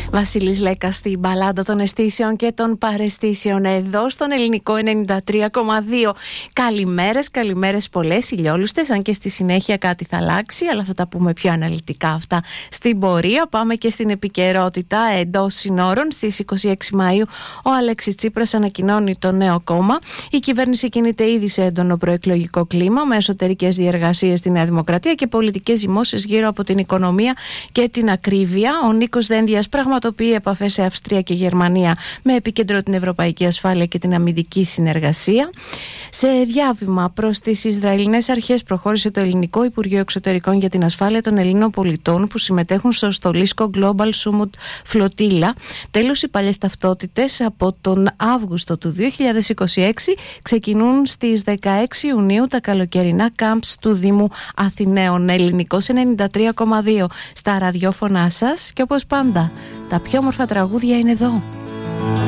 Βασίλης Λέκας στην μπαλάντα των αισθήσεων και των παραισθήσεων εδώ στον Ελληνικό 93,2. Καλημέρες πολλές, ηλιόλουστες, αν και στη συνέχεια κάτι θα αλλάξει, αλλά θα τα πούμε πιο αναλυτικά αυτά στην πορεία. Πάμε και στην επικαιρότητα εντός συνόρων. Στις 26 Μαΐου ο Αλέξης Τσίπρας ανακοινώνει το νέο κόμμα. Η κυβέρνηση κινείται ήδη σε έντονο προεκλογικό κλίμα, με εσωτερικές διεργασίες στη Νέα Δημοκρατία και πολιτικές ζυμώσεις γύρω από την οικονομία και την ακρίβεια. Ο Νίκος Δένδιας πραγματοποιεί επαφές σε Αυστρία και Γερμανία με επίκεντρο την ευρωπαϊκή ασφάλεια και την αμυντική συνεργασία. Σε διάβημα προς τις Ισραηλινές αρχές προχώρησε το Ελληνικό Υπουργείο Εξωτερικών για την ασφάλεια των Ελλήνων πολιτών που συμμετέχουν στο Στολίσκο Global Summit Flotilla. Τέλος, οι παλιές ταυτότητες από τον Αύγουστο του 2026 ξεκινούν στις 16 Ιουνίου τα καλοκαιρινά κάμπς του Δήμου Αθηναίων. Ελληνικός 93,2 στα ραδιόφωνά σας, και όπως πάντα τα πιο όμορφα τραγούδια είναι εδώ.